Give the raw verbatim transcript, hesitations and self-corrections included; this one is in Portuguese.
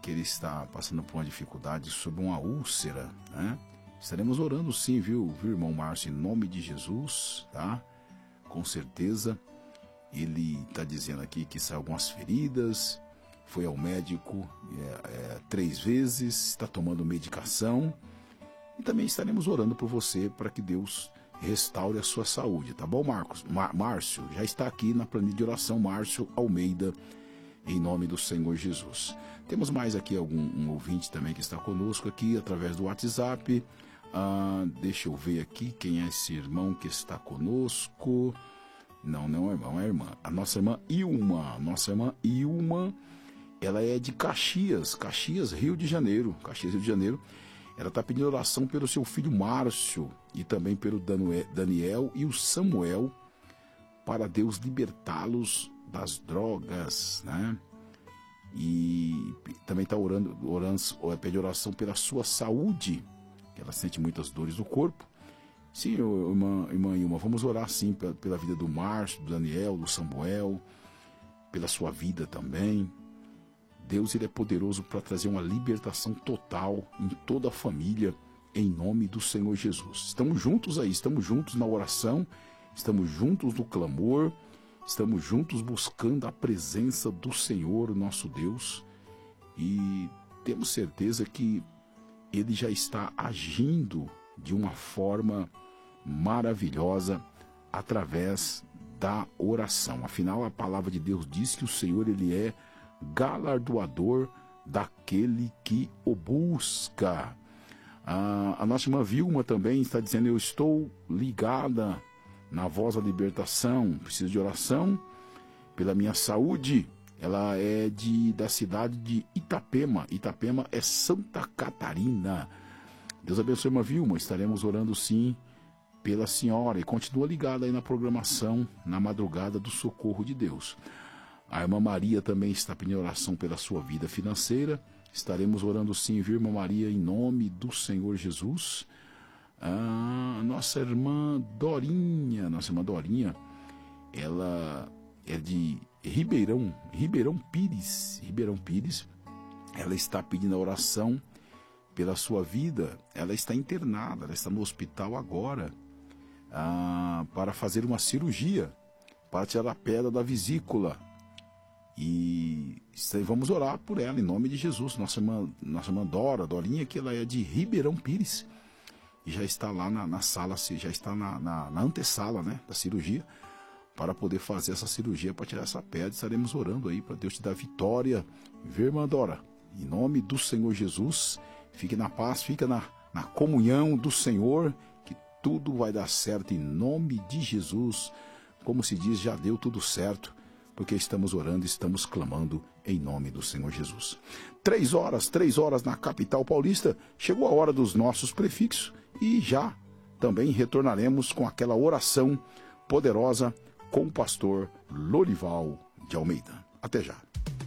que ele está passando por uma dificuldade sobre uma úlcera, né? Estaremos orando sim, viu, viu, irmão Márcio, em nome de Jesus, tá? Com certeza. Ele está dizendo aqui que saiu algumas feridas, foi ao médico é, é, três vezes, está tomando medicação. E também estaremos orando por você para que Deus restaure a sua saúde, tá bom, Marcos? Mar- Márcio, já está aqui na planilha de oração, Márcio Almeida, em nome do Senhor Jesus. Temos mais aqui algum um ouvinte também que está conosco aqui através do WhatsApp. Ah, deixa eu ver aqui quem é esse irmão que está conosco. Não, não é irmão, é irmã. A nossa irmã Ilma, nossa irmã Ilma, ela é de Caxias, Caxias, Rio de Janeiro, Caxias, Rio de Janeiro. Ela está pedindo oração pelo seu filho Márcio e também pelo Daniel e o Samuel, para Deus libertá-los das drogas, né? E também está orando, orando, pede oração pela sua saúde, que ela sente muitas dores no corpo. Sim, irmã, irmã Ilma, vamos orar sim pela, pela vida do Márcio, do Daniel, do Samuel, pela sua vida também. Deus, ele é poderoso para trazer uma libertação total em toda a família, em nome do Senhor Jesus. Estamos juntos aí, estamos juntos na oração, estamos juntos no clamor, estamos juntos buscando a presença do Senhor, nosso Deus, e temos certeza que Ele já está agindo de uma forma maravilhosa através da oração. Afinal, a palavra de Deus diz que o Senhor, ele é galardoador daquele que o busca. Ah, a nossa irmã Vilma também está dizendo: eu estou ligada na voz da libertação, preciso de oração pela minha saúde. Ela é de, da cidade de Itapema. Itapema é Santa Catarina. Deus abençoe, irmã Vilma. Estaremos orando sim pela senhora. E continua ligada aí na programação, na madrugada do socorro de Deus. A irmã Maria também está pedindo oração pela sua vida financeira. Estaremos orando sim, viu, irmã Maria, em nome do Senhor Jesus. Ah, nossa irmã Dorinha, nossa irmã Dorinha, ela é de Ribeirão, Ribeirão Pires, Ribeirão Pires. Ela está pedindo a oração pela sua vida. Ela está internada, ela está no hospital agora, ah, para fazer uma cirurgia, para tirar a pedra da vesícula. E vamos orar por ela em nome de Jesus. Nossa irmã, nossa irmã Dora, Dorinha, que ela é de Ribeirão Pires e já está lá na, na sala, já está na, na, na antessala, né, da cirurgia, para poder fazer essa cirurgia, para tirar essa pedra. Estaremos orando aí para Deus te dar vitória, viu, irmã Dora? Em nome do Senhor Jesus, fique na paz, fique na, na comunhão do Senhor, que tudo vai dar certo em nome de Jesus. Como se diz, já deu tudo certo, porque estamos orando, estamos clamando em nome do Senhor Jesus. Três horas, três horas na capital paulista, chegou a hora dos nossos prefixos e já também retornaremos com aquela oração poderosa com o pastor Lorival de Almeida. Até já.